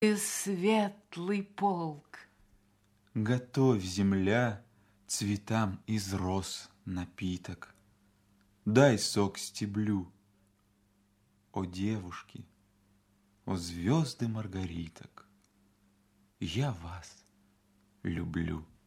Светлый полк. Готовь, земля, цветам из роз напиток. Дай сок стеблю. О девушки, о звезды маргариток, я вас люблю.